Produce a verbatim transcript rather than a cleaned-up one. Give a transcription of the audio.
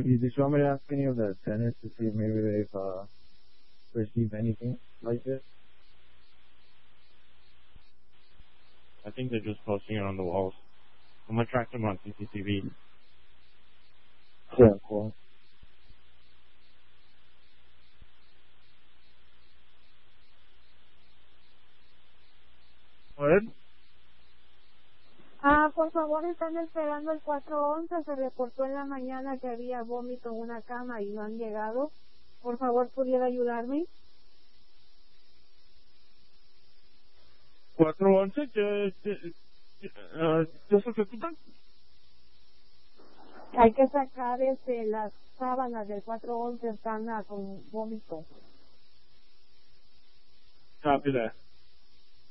you just want me to ask any of the tenants to see if maybe they've uh, received anything like this? I think they're just posting it on the walls. I'm gonna track them on C C T V. Yeah, cool. What? Ah, por favor, están esperando el cuatro once. Se reportó en la mañana que había vómito en una cama y no han llegado. Por favor, ¿pudiera ayudarme? cuatro once, ¿qué, qué, qué, uh, ¿qué se ocupan? Hay que sacar este, las sábanas del cuatro once, están ah, con vómito. Copy that.